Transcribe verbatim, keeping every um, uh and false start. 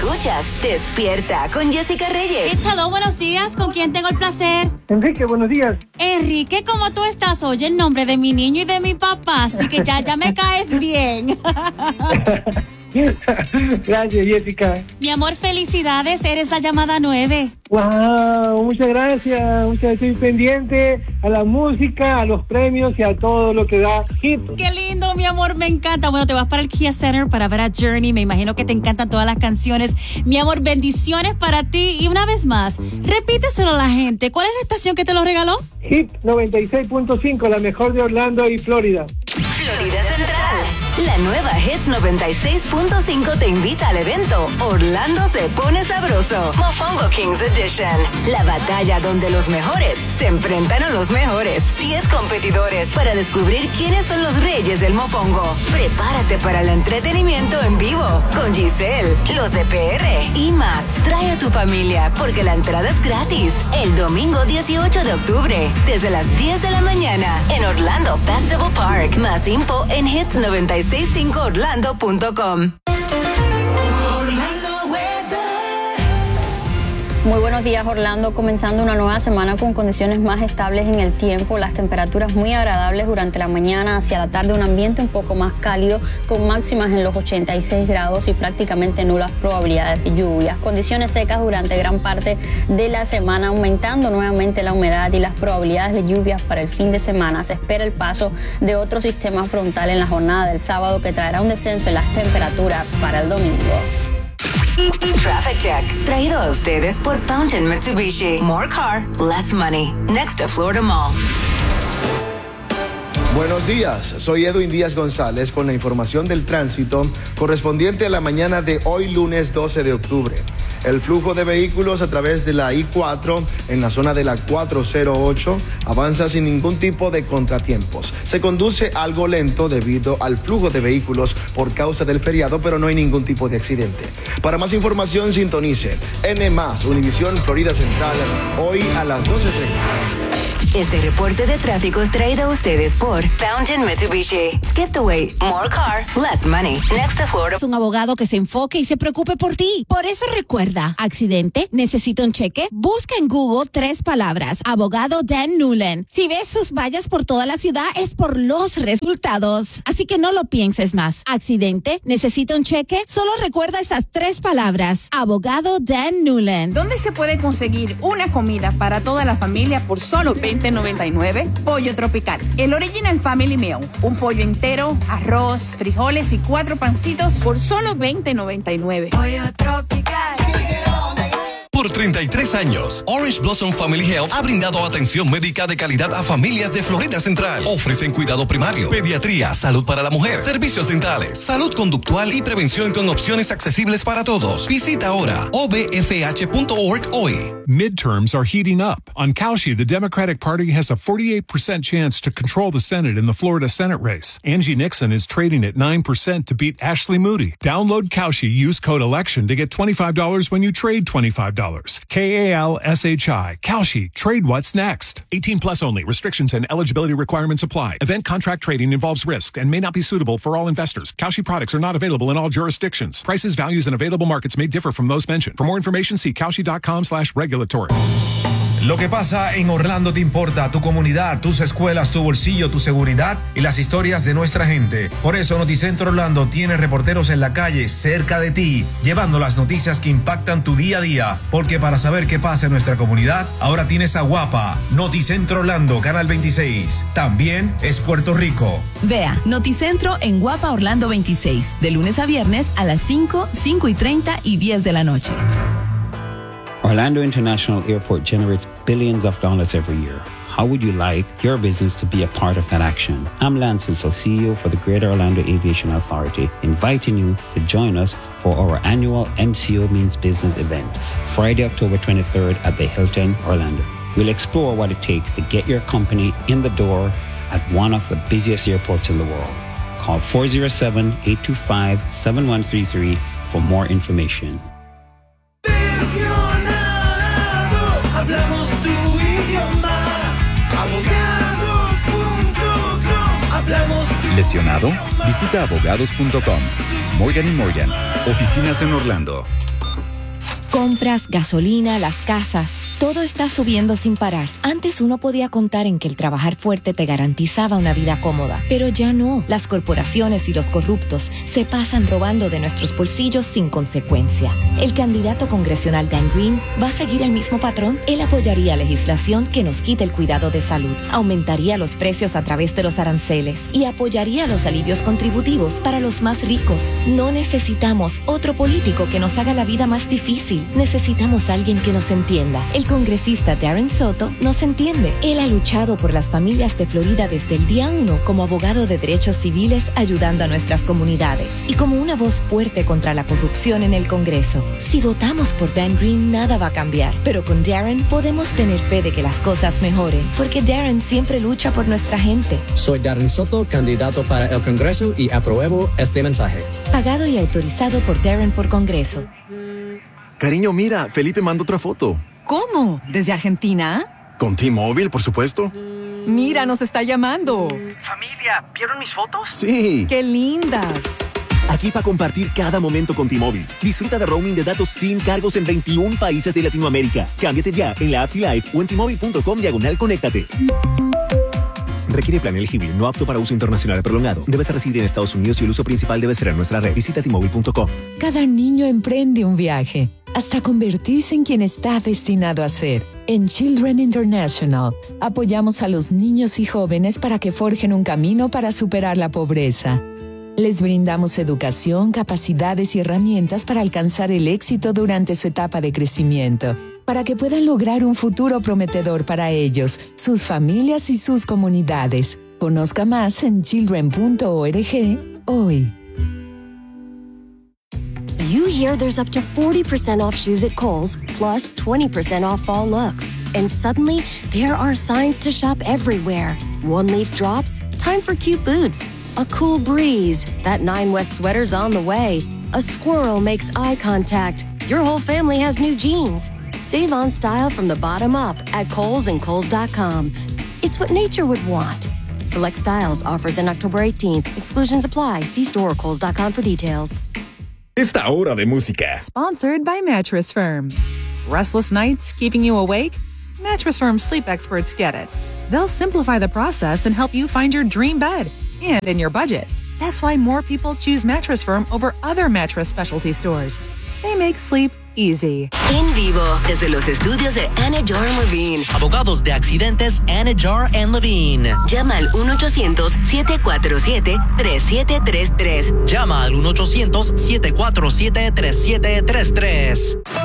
Escuchas Despierta con Jessica Reyes. It's hello, buenos días. ¿Con quién tengo el placer? Enrique, buenos días. Enrique, ¿cómo tú estás? Oye, el nombre de mi niño y de mi papá, así que ya, ya me caes bien. Gracias, Jessica. Mi amor, felicidades, eres la llamada nueve. Wow, muchas gracias. Muchas estoy pendiente a la música, a los premios y a todo lo que da Hit. Qué lindo, mi amor, me encanta. Bueno, te vas para el Kia Center para ver a Journey. Me imagino que te encantan todas las canciones. Mi amor, bendiciones para ti. Y una vez más, repíteselo a la gente. ¿Cuál es la estación que te lo regaló? Hit noventa y seis punto cinco, la mejor de Orlando y Florida. Florida Central. La nueva Hits noventa y seis punto cinco te invita al evento Orlando se pone sabroso. Mofongo Kings Edition. La batalla donde los mejores se enfrentan a los mejores. diez competidores para descubrir quiénes son los reyes del mofongo. Prepárate para el entretenimiento en vivo con Giselle, los de P R y más. Trae a tu familia porque la entrada es gratis. El domingo dieciocho de octubre desde las diez de la mañana en Orlando Festival Park. Más info en hits noventa y seis punto cinco orlando punto com. Muy buenos días, Orlando. Comenzando una nueva semana con condiciones más estables en el tiempo, las temperaturas muy agradables durante la mañana, hacia la tarde un ambiente un poco más cálido con máximas en los ochenta y seis grados y prácticamente nulas probabilidades de lluvias. Condiciones secas durante gran parte de la semana, aumentando nuevamente la humedad y las probabilidades de lluvias para el fin de semana. Se espera el paso de otro sistema frontal en la jornada del sábado que traerá un descenso en las temperaturas para el domingo. Traffic Check, traído a ustedes por Fountain Mitsubishi. More car, less money. Next to Florida Mall. Buenos días, soy Edwin Díaz González con la información del tránsito correspondiente a la mañana de hoy lunes doce de octubre. El flujo de vehículos a través de la I cuatro en la zona de la cuatrocientos ocho avanza sin ningún tipo de contratiempos. Se conduce algo lento debido al flujo de vehículos por causa del feriado, pero no hay ningún tipo de accidente. Para más información sintonice N más Univisión Florida Central hoy a las doce treinta. Este reporte de tráfico es traído a ustedes por Fountain Mitsubishi. Skip the wait. More car, less money. Next to Florida. Es un abogado que se enfoque y se preocupe por ti. Por eso recuerda, accidente, necesito un cheque. Busca en Google tres palabras. Abogado Dan Newland. Si ves sus vallas por toda la ciudad es por los resultados. Así que no lo pienses más. Accidente, necesito un cheque. Solo recuerda estas tres palabras. Abogado Dan Newland. ¿Dónde se puede conseguir una comida para toda la familia por solo veinte noventa y nueve? Pollo Tropical, el Original Family Meal. Un pollo entero, arroz, frijoles y cuatro pancitos por solo veinte noventa y nueve. Pollo Tropical. Por treinta y tres años, Orange Blossom Family Health ha brindado atención médica de calidad a familias de Florida Central. Ofrecen cuidado primario, pediatría, salud para la mujer, servicios dentales, salud conductual y prevención con opciones accesibles para todos. Visita ahora o b f h punto org hoy. Midterms are heating up. On Cauchy, the Democratic Party has a forty-eight percent chance to control the Senate in the Florida Senate race. Angie Nixon is trading at nine percent to beat Ashley Moody. Download Cauchy, use code ELECTION to get twenty-five dollars when you trade twenty-five dollars. K A L S H I. Cauchy. Trade what's next. eighteen plus only. Restrictions and eligibility requirements apply. Event contract trading involves risk and may not be suitable for all investors. Cauchy products are not available in all jurisdictions. Prices, values, and available markets may differ from those mentioned. For more information, see cauchy.com slash regulatory. Lo que pasa en Orlando te importa, tu comunidad, tus escuelas, tu bolsillo, tu seguridad y las historias de nuestra gente. Por eso Noticentro Orlando tiene reporteros en la calle cerca de ti, llevando las noticias que impactan tu día a día. Porque para saber qué pasa en nuestra comunidad, ahora tienes a Guapa, Noticentro Orlando, Canal veintiséis. También es Puerto Rico. Vea Noticentro en Guapa Orlando veintiséis, de lunes a viernes a las cinco, cinco y treinta y diez de la noche. Orlando International Airport generates billions of dollars every year. How would you like your business to be a part of that action? I'm Lance Silso, C E O for the Greater Orlando Aviation Authority, inviting you to join us for our annual M C O Means Business event, Friday, October twenty-third at the Hilton, Orlando. We'll explore what it takes to get your company in the door at one of the busiest airports in the world. Call four oh seven, eight two five, seven one three three for more information. Hablamos tu idioma. Abogados punto com. Hablamos tu ¿Lesionado? Visita abogados punto com. Morgan y Morgan. Oficinas en Orlando. Compras, gasolina, las casas, todo está subiendo sin parar. Antes uno podía contar en que el trabajar fuerte te garantizaba una vida cómoda, pero ya no. Las corporaciones y los corruptos se pasan robando de nuestros bolsillos sin consecuencia. El candidato congresional Dan Green va a seguir el mismo patrón. Él apoyaría legislación que nos quite el cuidado de salud, aumentaría los precios a través de los aranceles y apoyaría los alivios contributivos para los más ricos. No necesitamos otro político que nos haga la vida más difícil. Necesitamos a alguien que nos entienda. El congresista Darren Soto nos entiende. Él ha luchado por las familias de Florida desde el día uno como abogado de derechos civiles, ayudando a nuestras comunidades y como una voz fuerte contra la corrupción en el Congreso. Si votamos por Dan Green, nada va a cambiar, pero con Darren podemos tener fe de que las cosas mejoren, porque Darren siempre lucha por nuestra gente. Soy Darren Soto, candidato para el Congreso, y apruebo este mensaje. Pagado y autorizado por Darren por Congreso. Cariño, mira, Felipe manda otra foto. ¿Cómo? ¿Desde Argentina? Con T-Mobile, por supuesto. Mira, nos está llamando. Familia, ¿vieron mis fotos? Sí. ¡Qué lindas! Aquí para compartir cada momento con T-Mobile. Disfruta de roaming de datos sin cargos en veintiún países de Latinoamérica. Cámbiate ya en la app T-Life o en T-Mobile.com diagonal conéctate. Requiere plan elegible, no apto para uso internacional prolongado. Debes residir en Estados Unidos y el uso principal debe ser en nuestra red. Visita T Mobile punto com. Cada niño emprende un viaje hasta convertirse en quien está destinado a ser. En Children International, apoyamos a los niños y jóvenes para que forjen un camino para superar la pobreza. Les brindamos educación, capacidades y herramientas para alcanzar el éxito durante su etapa de crecimiento, para que puedan lograr un futuro prometedor para ellos, sus familias y sus comunidades. Conozca más en children punto org hoy. You hear there's up to forty percent off shoes at Kohl's, plus twenty percent off fall looks. And suddenly, there are signs to shop everywhere. One leaf drops, time for cute boots. A cool breeze, that Nine West sweater's on the way. A squirrel makes eye contact. Your whole family has new jeans. Save on style from the bottom up at Kohl's and Kohl's dot com. It's what nature would want. Select styles, offers in October eighteenth. Exclusions apply. See store or Kohl's dot com for details. Esta hora de música. Sponsored by Mattress Firm. Restless nights keeping you awake? Mattress Firm sleep experts get it. They'll simplify the process and help you find your dream bed and in your budget. That's why more people choose Mattress Firm over other mattress specialty stores. They make sleep easy. En vivo, desde los estudios de Anidjar and Levine. Abogados de accidentes Anidjar and Levine. Llama al uno ochocientos, siete cuatro siete, tres siete tres tres. Llama al uno ochocientos, siete cuatro siete, tres siete tres tres.